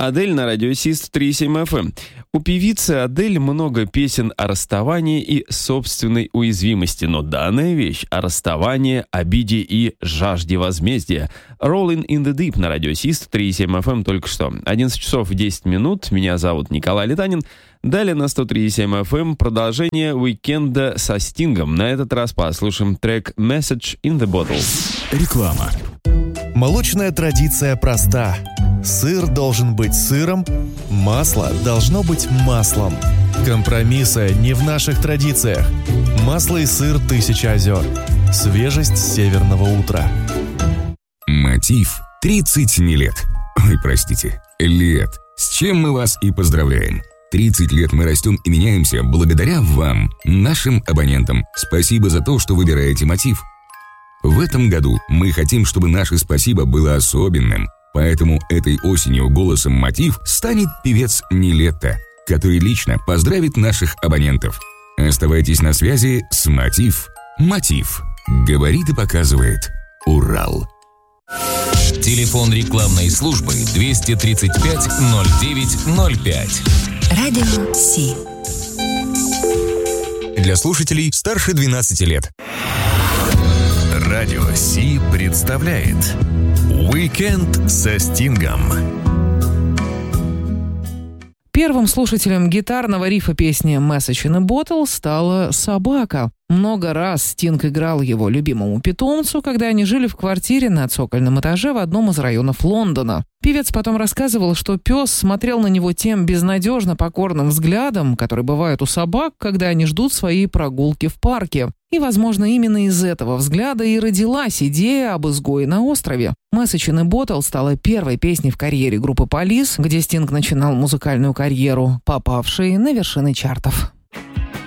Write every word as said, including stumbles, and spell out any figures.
Адель на радио Сист три семь эф эм. У певицы Адель много песен о расставании и собственной уязвимости, но данная вещь о расставании, обиде и жажде возмездия. Rolling in the Deep на радио Сист три семь эф эм только что. одиннадцать часов десять минут. Меня зовут Николай Литанин. Далее на сто три семь эф эм продолжение уикенда со Стингом. На этот раз послушаем трек «Message in the Bottle». Реклама. Молочная традиция проста. Сыр должен быть сыром, масло должно быть маслом. Компромиссы не в наших традициях. Масло и сыр «Тысяча озер». Свежесть северного утра. Мотив тридцать не лет. Ой, простите, лет. С чем мы вас и поздравляем. тридцать лет мы растем и меняемся благодаря вам, нашим абонентам. Спасибо за то, что выбираете Мотив. В этом году мы хотим, чтобы наше спасибо было особенным. Поэтому этой осенью голосом Мотив станет певец Нилетто, который лично поздравит наших абонентов. Оставайтесь на связи с Мотив. Мотив. Говорит и показывает Урал. Телефон рекламной службы двести тридцать пять ноль девять ноль пять. Радио Си. Для слушателей старше двенадцати лет. Радио Си представляет «Уикенд со Стингом». Первым слушателем гитарного рифа песни «Message in a Bottle» стала собака. Много раз Стинг играл его любимому питомцу, когда они жили в квартире на цокольном этаже в одном из районов Лондона. Певец потом рассказывал, что пес смотрел на него тем безнадежно покорным взглядом, который бывает у собак, когда они ждут своей прогулки в парке. И, возможно, именно из этого взгляда и родилась идея об изгое на острове. «Message in a Bottle» стала первой песней в карьере группы Police, где Стинг начинал музыкальную карьеру, попавшей на вершины чартов.